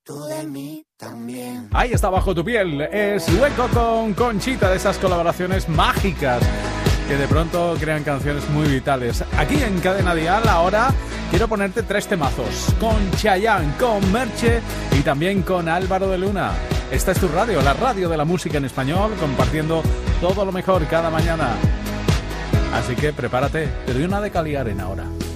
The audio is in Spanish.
tú de mí también. Ahí está Bajo tu piel, es Lueco con Conchita, de esas colaboraciones mágicas que de pronto crean canciones muy vitales. Aquí en Cadena Dial ahora quiero ponerte 3 temazos, con Chayanne, con Merche y también con Álvaro de Luna. Esta es tu radio, la radio de la música en español, compartiendo todo lo mejor cada mañana. Así que prepárate, te doy una de Cali Arena ahora.